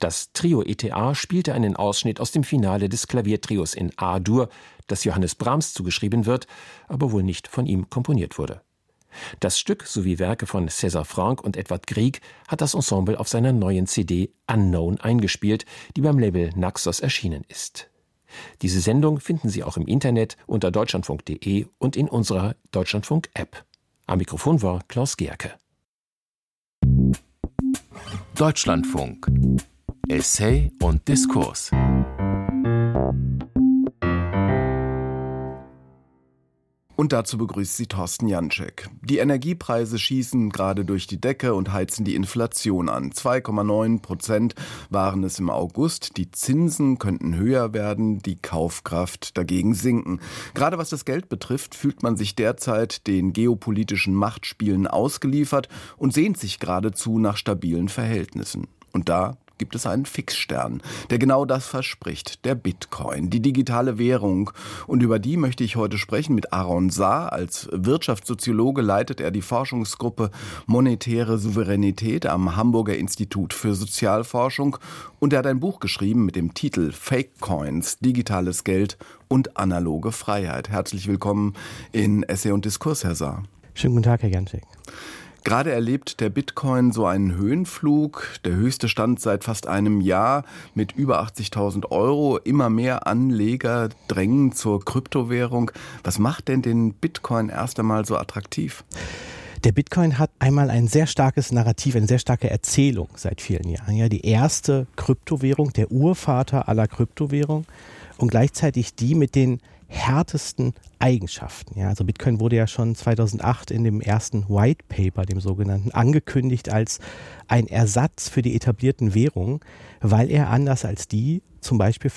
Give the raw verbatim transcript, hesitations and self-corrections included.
Das Trio E T A spielte einen Ausschnitt aus dem Finale des Klaviertrios in A-Dur, das Johannes Brahms zugeschrieben wird, aber wohl nicht von ihm komponiert wurde. Das Stück sowie Werke von César Franck und Edvard Grieg hat das Ensemble auf seiner neuen C D Unknown eingespielt, die beim Label Naxos erschienen ist. Diese Sendung finden Sie auch im Internet unter deutschlandfunk punkt de und in unserer Deutschlandfunk-App. Am Mikrofon war Klaus Gerke. Deutschlandfunk. Essay und Diskurs. Und dazu begrüßt sie Thorsten Janczek. Die Energiepreise schießen gerade durch die Decke und heizen die Inflation an. zwei Komma neun Prozent waren es im August. Die Zinsen könnten höher werden, die Kaufkraft dagegen sinken. Gerade was das Geld betrifft, fühlt man sich derzeit den geopolitischen Machtspielen ausgeliefert und sehnt sich geradezu nach stabilen Verhältnissen. Und da gibt es einen Fixstern, der genau das verspricht, der Bitcoin, die digitale Währung. Und über die möchte ich heute sprechen mit Aaron Saar. Als Wirtschaftssoziologe leitet er die Forschungsgruppe Monetäre Souveränität am Hamburger Institut für Sozialforschung. Und er hat ein Buch geschrieben mit dem Titel Fake Coins, digitales Geld und analoge Freiheit. Herzlich willkommen in Essay und Diskurs, Herr Saar. Schönen guten Tag, Herr Janczek. Gerade erlebt der Bitcoin so einen Höhenflug, der höchste Stand seit fast einem Jahr mit über achtzigtausend Euro. Immer mehr Anleger drängen zur Kryptowährung. Was macht denn den Bitcoin erst einmal so attraktiv? Der Bitcoin hat einmal ein sehr starkes Narrativ, eine sehr starke Erzählung seit vielen Jahren. Ja, die erste Kryptowährung, der Urvater aller Kryptowährungen und gleichzeitig die mit den härtesten Eigenschaften. Ja, also Bitcoin wurde ja schon zweitausendacht in dem ersten White Paper, dem sogenannten, angekündigt als ein Ersatz für die etablierten Währungen, weil er anders als die zum Beispiel